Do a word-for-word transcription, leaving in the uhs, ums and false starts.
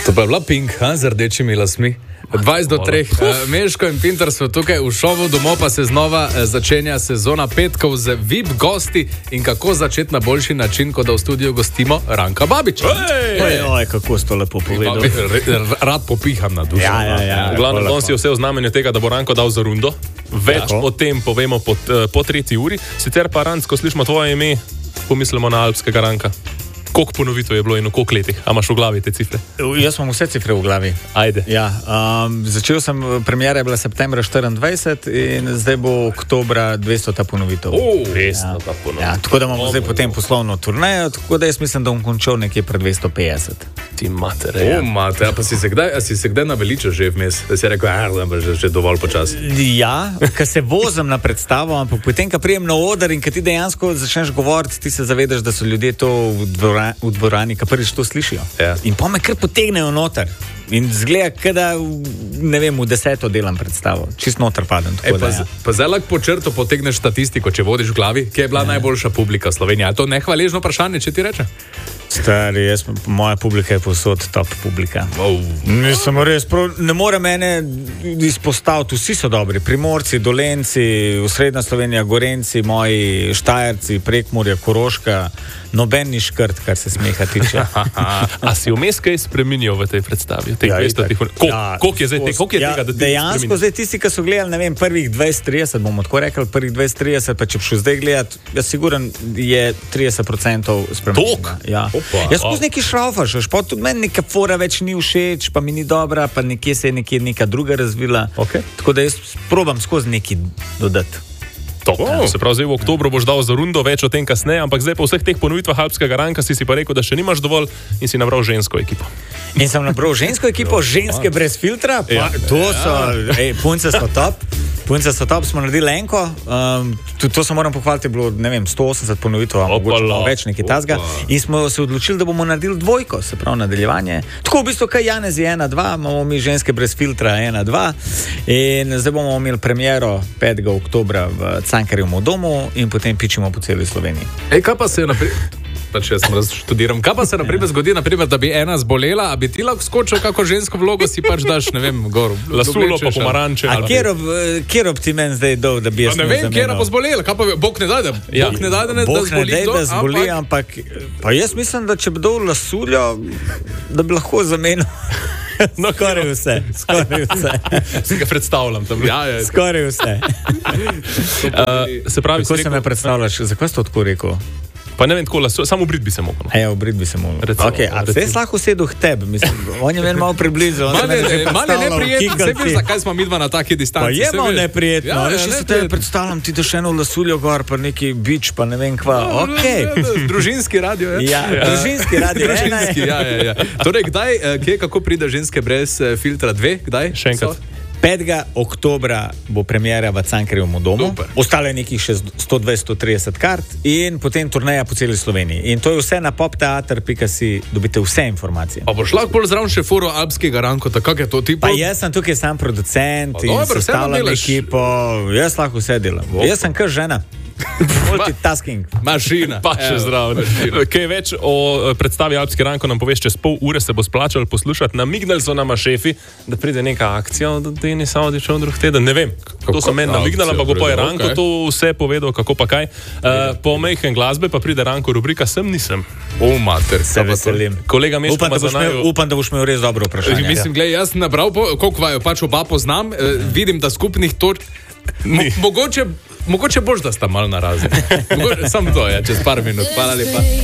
To pa je bila Pink, ha, z rdečimi lasmi. dvajset do treh. Uh, Meško in Pinter so tukaj v šovu, domov pa se znova uh, začenja sezona petkov z V I P gosti in kako začeti na boljši način, kot da v studiu gostimo Ranka Babiča. Ej, oj, kako si to lepo povedal. Rad popiham na dušo. Ja, ja, ja. V glavnem, danes je vse v znamenju tega, da bo Ranko dal za rundo. Več ja. o tem povemo po, po tretji uri. Sicer pa, Ranc, ko slišimo tvoje ime, pomislimo na alpskega Ranka. Koliko ponovitev je bilo in v koliko letih? A imaš v glavi te cifre? Jaz imam vse cifre v glavi. Ajde. Ja, um, začel sem, premiera je bila septembra štiriindvajset in zdaj bo oktobra dvestota ponovitev. O, dvestota ja. ponovitev. Ja, tako da imamo zdaj potem poslovno turnejo, tako da jaz mislim, da bom končal nekje pred dvesto petdeset. Ti matere. O, mate, a pa si se kdaj, a si se kdaj naveličal že vmes? Da si rekel, ah, da bo že, že dovolj počas. Ja, ko se vozim na predstavo, ampak potem, ko prijem na oder in ko ti dejansko začneš govoriti, ti se zavedaš, da so ljudje to v dvorani, v dvorani, ki prvič to slišijo. Ja. In pa me kar potegnejo noter. In zgleda, kada, ne vem, v deseto delam predstavo. Čist noter padem. E, pa, ja. pa zdaj lahko po črto potegneš statistiko, če vodiš v glavi, kje je bila ja. najboljša publika Slovenije. Je to nehvaležno vprašanje, če ti reče? Stari, jaz, moja publika je povsod top publika. Wow. Nisem res, prav, ne more mene izpostaviti, vsi so dobri. Primorci, Dolenci, Srednja Slovenija, Gorenci, moji Štajerci, Prekmurje, Koroška, noben ni škrt, kar se smeha tiče. A si vmes kaj spreminjal v tej predstavi? Tej Ja, Koliko ja, je zdaj, te, koliko je ja, tega, da ti dejansko zdaj tisti, ki so gledali, ne vem, prvih dvajset trideset, bomo tako rekli, prvih dvajset trideset, pa če bi šel zdaj gledati, jaz siguren je trideset procentov spremenjeno. Tok? Ja. Opa, jaz skozi neki šraufaš, pa tudi meni neka fora več ni všeč, pa mi ni dobra, pa nekje se je nekje neka druga razvila. Okay. Tako da jaz probam skozi neki dodati. Oh. Se pravi, zdaj v oktobru boš dal za rundo, več o tem kasneje, ampak zdaj po vseh teh ponovitvah alpskega Ranka si si pa rekel, da še nimaš dovolj in si nabral žensko ekipo. In sem nabral žensko ekipo, ženske brez filtra, pa Ja. to so, ej, punce so top. Punce so top, smo naredili enko, um, to, to se moram pohvaliti, je bilo, ne vem, sto osemdeset ponovitev, ali mogoče malo več nekaj tazga. In smo se odločili, da bomo naredili dvojko, se pravi nadaljevanje. Tako v bistvu, kaj Janez je ena dva, imamo mi ženske brez filtra ena dva. In zdaj bomo imeli premiero petega oktobra v Cankarjevem domu in potem pičimo po celi Sloveniji. Ej, kaj pa se je naprej... Pač jaz študiram. Kaj pa se naprimer zgodi, naprimer, da bi ena zbolela, a bi ti lahko skočil kako žensko vlogo, si pač daš, ne vem, gor. Lasulo pa pomaranče. A kjer ob ti meni zdaj dol, da bi jaz ne vem, kjer bo zbolela, kaj pa Bog ne daj, da, Ja. Bog ne daj, da, ne, Bog da zboli ne daj, kdo, da zboli, ampak pa jaz mislim, da če bi dol lasuljo, da bi lahko zamenil. No, skoraj vse, skoraj vse. Si ga predstavljam tam. Ja, ja. Skoraj vse. Uh, se pravi, Kako si se me rekel, predstavljaš? Zakaj si to tako rekel? pa ne vem, tako lasu, samo v brid bi se mogel. Ejo, v brid bi se mogel. Recimo, Okay, a recimo. se lahko sedel k tebi, mislim, on je meni malo približal. Malo je neprijetno, se veš, zakaj smo midva na taki distanci. Pa je saj malo veš. neprijetno, Ja, ja, ja, si se neprijetno. tebe predstavljam, ti daš eno lasuljo gor, pa neki bič, pa ne vem kva, okej. Okay. Družinski radio, je? Ja, družinski radio, ena je. Družinski, ja, ja, ja. Torej, kdaj, eh, kje, kako pride ženske brez eh, filtra dve, kdaj? Še enkrat. So? petega oktobra bo premiera v Cankarjevem domu. Super. Ostale nekih še sto dvajset do sto trideset kart in potem turneja po celi Sloveniji. In to je vse na popteater pika si, dobite vse informacije. Pa boš lahko bolj zraven še foro alpskega Ranko, tako je to ti Pa jaz sem tukaj sam producent Pa in dobro, vseeno sestavljam delaš. ekipo, jaz lahko vse delam. Jaz sem kar žena. Multitasking. Mašina. Pa še Evo, zdravo. Kaj več o eh, predstavi Alpski Ranko nam poveš, čez pol ure se bo splačalo poslušati. Namignili so nama šefi, da pride neka akcija od Denis Audičev drug teden. Ne vem, to so meni namignili, ampak bo pa je Ranko okay. to vse povedal, kako pa kaj. Uh, po omejhen glasbe pa pride Ranko rubrika Sem nisem. O, mater, Se veselim. Kolega Meško Upam, da boš imel, upam, da boš imel res dobro vprašanje. Mislim, gledaj, jaz sem nabral, po- koliko vaju pač oba poznam, eh, vidim, da skupnih točk. Mo, mogoče, mogoče boš, da sta malo na razen. Mogoče, samo to je, čez par minut. Hvala lepa.